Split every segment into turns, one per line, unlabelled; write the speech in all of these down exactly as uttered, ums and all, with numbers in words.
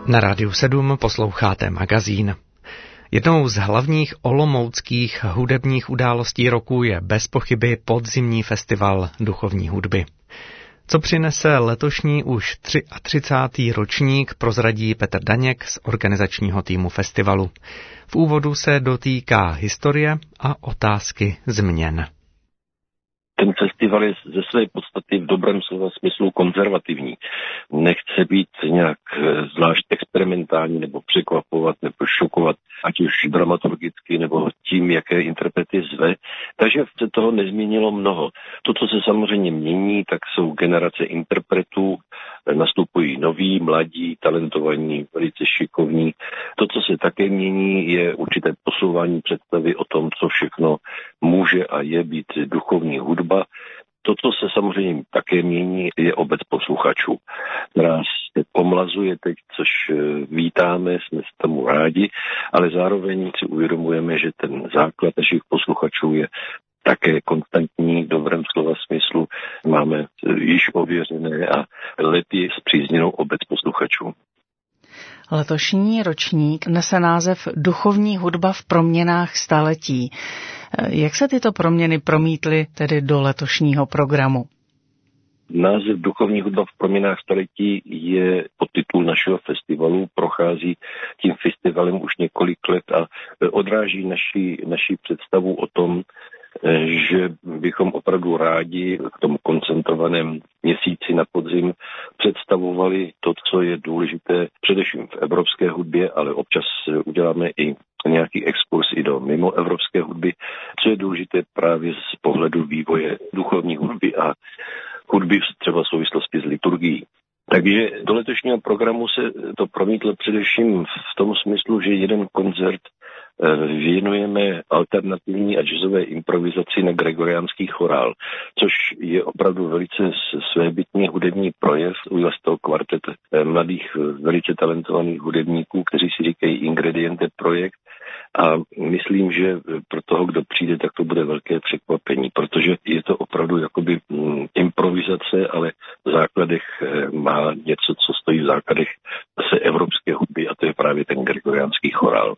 Na Rádiu sedm posloucháte magazín. Jednou z hlavních olomouckých hudebních událostí roku je bez pochyby podzimní festival duchovní hudby. Co přinese letošní už třicátý třetí ročník, prozradí Petr Daněk z organizačního týmu festivalu. V úvodu se dotýká historie a otázky změn.
Ten festival je ze své podstaty v dobrém slova smyslu konzervativní. Nechce být nějak zvlášť experimentální nebo překvapovat nebo šokovat, ať už dramaturgicky nebo tím, jaké interprety zve. Takže se toho nezměnilo mnoho. To, co se samozřejmě mění, tak jsou generace interpretů, nastupují noví, mladí, talentovaní, velice šikovní. To, co se také mění, je určité posouvání představy o tom, co všechno může a je být duchovní hudba. To, co se samozřejmě také mění, je obec posluchačů, která se pomlazuje teď, což vítáme, jsme s tomu rádi, ale zároveň si uvědomujeme, že ten základ našich posluchačů je také konstantní, v dobrém slova smyslu. Máme již ověřené a lety spřízněnou obec posluchačů.
Letošní ročník nese název Duchovní hudba v proměnách staletí. Jak se tyto proměny promítly tedy do letošního programu?
Název Duchovní hudba v proměnách staletí je podtitul našeho festivalu, prochází tím festivalem už několik let a odráží naši, naši představu o tom, že bychom opravdu rádi v tom koncentrovaném měsíci na podzim představovali to, co je důležité především v evropské hudbě, ale občas uděláme i nějaký exkurs i do mimo evropské hudby, co je důležité právě z pohledu vývoje duchovní hudby a hudby třeba v souvislosti s liturgií. Takže do letošního programu se to promítlo především v tom smyslu, že jeden koncert věnujeme alternativní a jazzové improvizaci na gregoriánský chorál, což je opravdu velice svébytný hudební projev. Ujel z toho kvartet mladých, velice talentovaných hudebníků, kteří si říkají Ingrediente projekt. A myslím, že pro toho, kdo přijde, tak to bude velké překvapení, protože je to opravdu jakoby improvizace, ale v základech má něco, co stojí v základech zase evropské hudby, a to je právě ten gregoriánský chorál.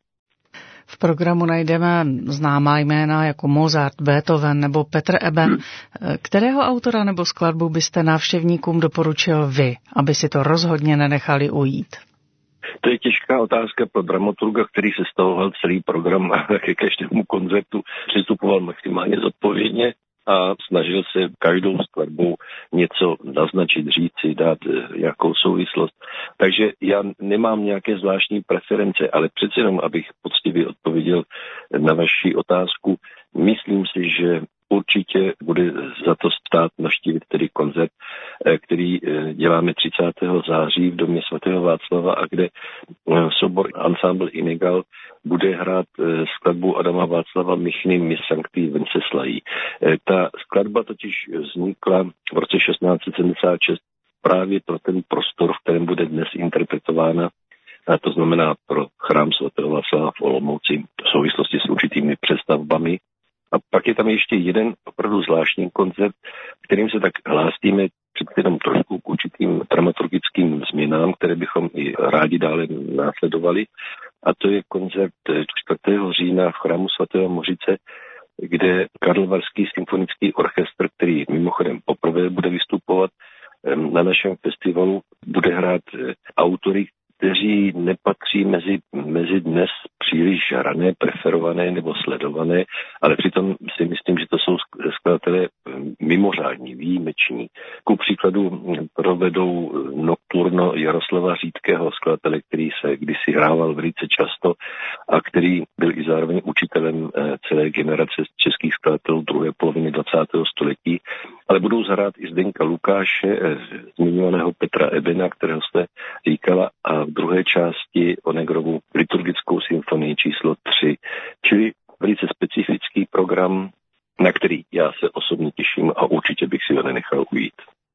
V programu najdeme známá jména jako Mozart, Beethoven nebo Petr Eben. Kterého autora nebo skladbu byste návštěvníkům doporučil vy, aby si to rozhodně nenechali ujít?
To je těžká otázka pro dramaturga, který se stavoval celý program a ke každému koncertu přistupoval maximálně zodpovědně a snažil se každou skladbou něco naznačit, říci, dát nějakou souvislost. Takže já nemám nějaké zvláštní preference, ale přece jenom, abych poctivě odpověděl na vaši otázku, myslím si, že určitě bude za to stát navštívit tedy koncert, který děláme třicátého září v domě svatého Václava a kde soubor Ensemble Inegal bude hrát skladbu Adama Václava Michny Mis Sancti Venceslaí. Ta skladba totiž vznikla v roce šestnáct set sedmdesát šest právě pro ten prostor, v kterém bude dnes interpretována, a to znamená pro chrám svatého Václava v Olomouci v souvislosti s určitými přestavbami. A pak je tam ještě jeden opravdu zvláštní koncert, kterým se tak hlásíme před jenom trošku k určitým dramaturgickým změnám, které bychom i rádi dále následovali. A to je koncert čtvrtého října v chrámu svatého Mořice, kde Karlovarský symfonický orchestr, který mimochodem poprvé bude vystupovat na našem festivalu, bude hrát autory, kteří nepatří mezi, mezi dnes příliš rané, preferované nebo sledované, ale přitom si myslím, že to jsou skladatelé mimořádní, výjimeční. Ku příkladu provedou Nocturno Jaroslava Řídkého, skladatele, který se kdysi hrával velice často a který byl i zároveň učitelem celé generace českých skladatelů druhé poloviny dvacátého století, ale budou zahrát i Zdeňka Lukáše, zmiňovaného Petra Ebena, kterého jste říkala, a v druhé části Onegrovu liturgickou symfonii číslo tři, čili velice specifický program, na který já se osobně těším a určitě bych si ho nenechal ujít.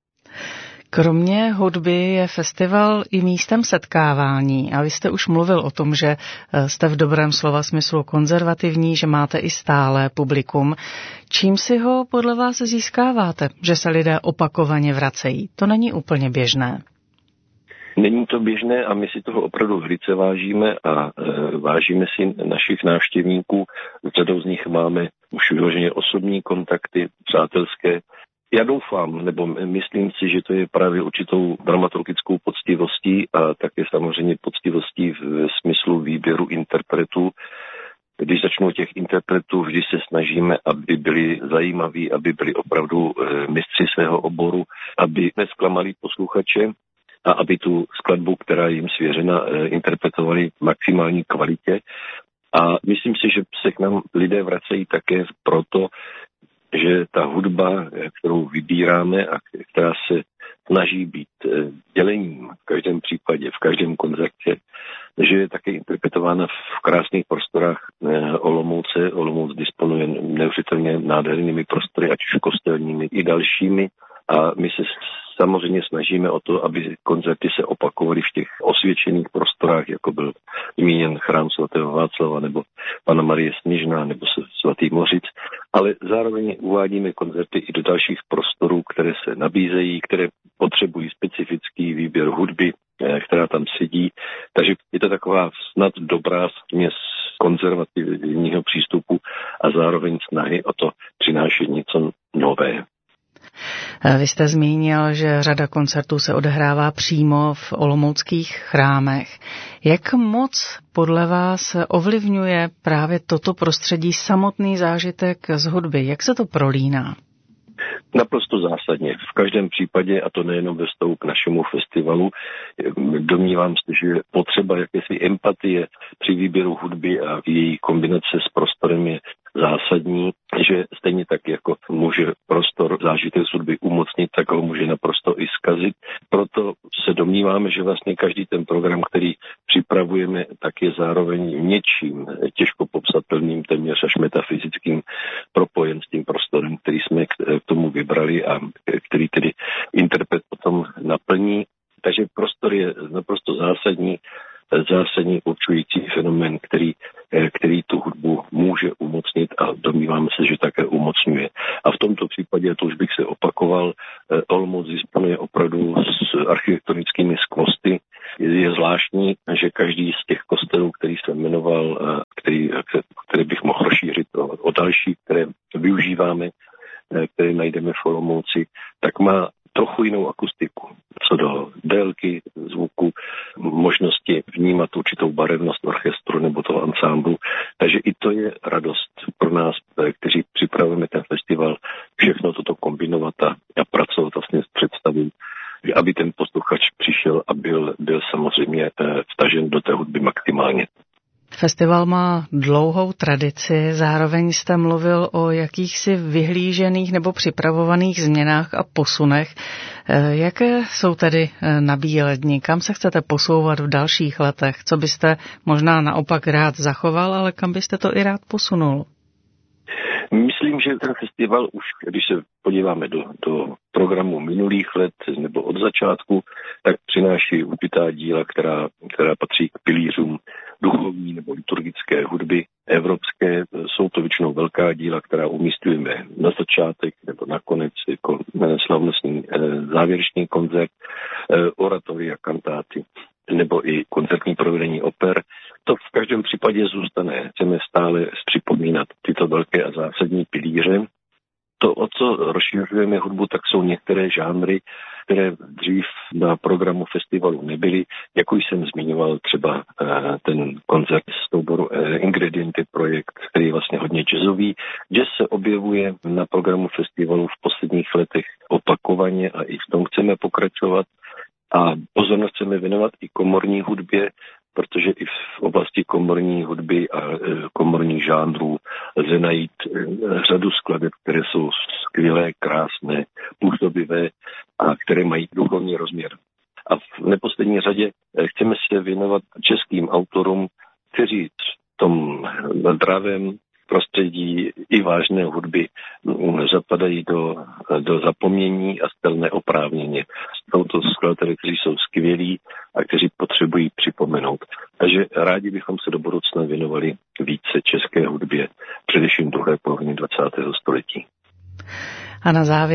Kromě hudby je festival i místem setkávání a vy jste už mluvil o tom, že jste v dobrém slova smyslu konzervativní, že máte i stálé publikum. Čím si ho podle vás získáváte, že se lidé opakovaně vracejí? To není úplně běžné.
Není to běžné a my si toho opravdu velice vážíme a e, vážíme si našich návštěvníků. S řadou z nich máme už vyloženě osobní kontakty, přátelské. Já doufám, nebo myslím si, že to je právě určitou dramaturgickou poctivostí a také samozřejmě poctivostí v smyslu výběru interpretů. Když začnu těch interpretů, vždy se snažíme, aby byli zajímaví, aby byli opravdu mistři svého oboru, aby nezklamali posluchače a aby tu skladbu, která je jim svěřena, interpretovali v maximální kvalitě. A myslím si, že se k nám lidé vracejí také proto, že ta hudba, kterou vybíráme a která se snaží být dělením v každém případě, v každém koncertě, že je také interpretována v krásných prostorách Olomouce. Olomouc disponuje neuvěřitelně nádhernými prostory, ať už kostelními i dalšími. A my se samozřejmě snažíme o to, aby koncerty se opakovaly v těch osvědčených prostorách, jako byl zmíněn chrám svatého Václava nebo Panna Marie Sněžná nebo svatý Mořic, ale zároveň uvádíme koncerty i do dalších prostorů, které se nabízejí, které potřebují specifický výběr hudby, která tam sedí. Takže je to taková snad dobrá směs konzervativního přístupu a zároveň snahy o to přinášet něco nové.
Vy jste zmínil, že řada koncertů se odehrává přímo v olomouckých chrámech. Jak moc podle vás ovlivňuje právě toto prostředí samotný zážitek z hudby? Jak se to prolíná?
Naprosto zásadně. V každém případě, a to nejenom ve vztahu k našemu festivalu, domnívám se, že potřeba jakési empatie při výběru hudby a její kombinace s prostorem je zásadní, že stejně tak, jako může prostor zážitek z hudby umocnit, tak ho může naprosto i zkazit. Proto se domníváme, že vlastně každý ten program, který připravujeme, tak je zároveň něčím těžko popsatelným, téměř až metafyzickým, propojen s tím prostorem, který jsme k tomu vybrali a který tedy interpret potom naplní. Takže prostor je naprosto zásadní, zásadní určující fenomén, který, který tu hudbu může umocnit a domníváme se, že také umocňuje. A v tomto případě, to už bych se opakoval, Olomouc disponuje opravdu s architektonickými skvosty. Je zvláštní, že každý z těch kostelů, který jsem jmenoval, který, který bych mohl rozšířit o, o další, které využíváme, které najdeme v Olomouci, tak má trochu jinou akustiku, co do délky zvuku, možnosti vnímat určitou barevnost orchestru nebo toho ansámblu. Takže i to je radost pro nás, kteří připravujeme ten festival, všechno toto kombinovat a, a pracovat vlastně s představou, aby ten posluchač přišel a byl, byl samozřejmě vtažen do té hudby maximálně.
Festival má dlouhou tradici, zároveň jste mluvil o jakýchsi vyhlížených nebo připravovaných změnách a posunech. Jaké jsou tedy nabíledni? Kam se chcete posouvat v dalších letech? Co byste možná naopak rád zachoval, ale kam byste to i rád posunul?
Myslím, že ten festival už, když se podíváme do, do programu minulých let nebo od začátku, tak přináší určitá díla, která, která patří k pilířům duchovní nebo liturgické hudby evropské. Jsou to většinou velká díla, která umístujeme na začátek nebo nakonec jako slavnostní závěrečný koncert, oratoria, kantáty nebo i koncertní provedení oper. To v každém případě zůstane. Chceme stále připomínat tyto velké a zásadní pilíře. To, o co rozšiřujeme hudbu, tak jsou některé žánry, které dřív na programu festivalu nebyly. Jako jsem zmiňoval třeba ten koncert z souboru Ingredienty projekt, který je vlastně hodně jazzový. Jazz se objevuje na programu festivalu v posledních letech opakovaně a i v tom chceme pokračovat. A pozornost chceme věnovat i komorní hudbě, protože i v oblasti komorní hudby a komorních žánrů lze najít řadu skladeb, které jsou skvělé, krásné, působivé a které mají duchovní rozměr. A v neposlední řadě chceme se věnovat českým autorům, kteří v tom dravém prostředí i vážné hudby zapadají do, do zapomnění a zcela neoprávněně. Jsou to skladatelé, kteří jsou skvělí a kteří potřebují připomenout. Takže rádi bychom se do budoucna věnovali více české hudbě, především druhé polovině dvacátého století.
A na závěr,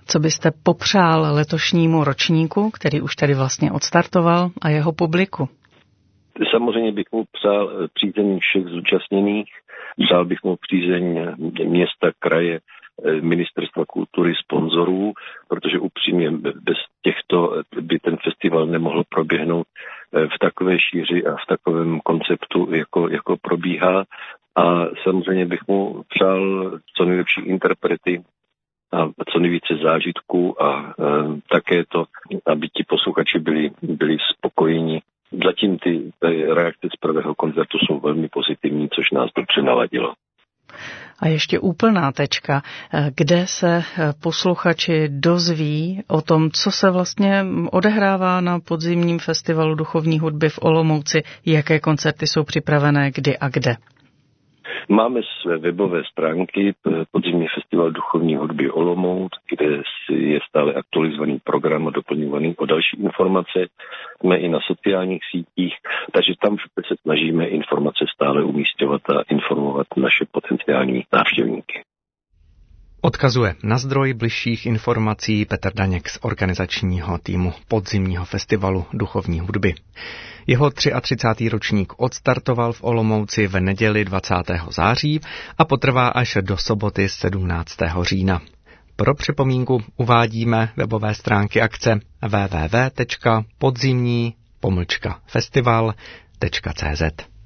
Co byste popřál letošnímu ročníku, který už tady vlastně odstartoval, a jeho publiku?
Samozřejmě bych mu přál přízeň všech zúčastněných, přál bych mu přízeň města, kraje, ministerstva kultury, sponzorů, protože upřímně bez těchto by ten festival nemohl proběhnout v takové šíři a v takovém konceptu, jako, jako probíhá. A samozřejmě bych mu přál co nejlepší interprety a co nejvíce zážitků a e, také to, aby ti posluchači byli, byli spokojeni. Zatím ty, ty reakce z prvého koncertu jsou velmi pozitivní, což nás dobře naladilo.
A ještě úplná tečka, kde se posluchači dozví o tom, co se vlastně odehrává na podzimním festivalu duchovní hudby v Olomouci, jaké koncerty jsou připravené, kdy a kde?
Máme své webové stránky Podzimní festival duchovní hudby Olomouc, kde je stále aktualizovaný program a doplňovaný o další informace. Jsme i na sociálních sítích, takže tam se snažíme informace stále umísťovat a informovat naše potenciální návštěvníky.
Odkazuje na zdroj bližších informací Petr Daněk z organizačního týmu Podzimního festivalu duchovní hudby. Jeho třicátý třetí ročník odstartoval v Olomouci v neděli dvacátého září a potrvá až do soboty sedmnáctého října. Pro připomínku uvádíme webové stránky akce w w w tečka podzimní pomlčka festival tečka c z.